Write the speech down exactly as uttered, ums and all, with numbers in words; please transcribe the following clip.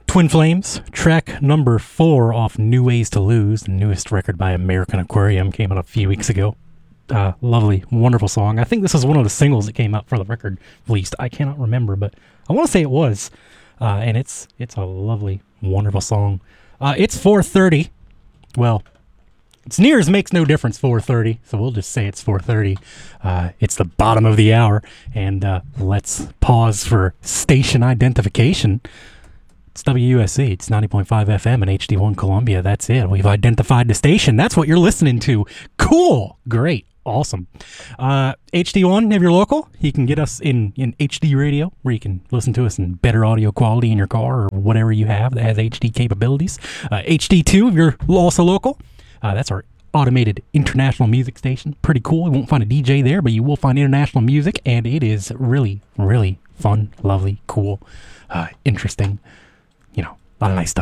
Twin Flames, track number four off New Ways to Lose, the newest record by American Aquarium, came out a few weeks ago. Uh, lovely, wonderful song. I think this is one of the singles that came out for the record released. I cannot remember, but I want to say it was. Uh, and it's it's a lovely, wonderful song. Uh, it's four thirty. Well, it's near as makes no difference, four thirty, so we'll just say it's four thirty. Uh, it's the bottom of the hour, and uh, let's pause for station identification. It's W U S C. It's ninety point five F M and H D one Columbia. That's it. We've identified the station. That's what you're listening to. Cool. Great. Awesome. Uh, H D one, if you're local, you can get us in, in H D radio, where you can listen to us in better audio quality in your car or whatever you have that has H D capabilities. Uh, H D two, if you're also local, uh, that's our automated international music station. Pretty cool. You won't find a D J there, but you will find international music, and it is really, really fun, lovely, cool, uh, interesting. You know, a lot of nice stuff.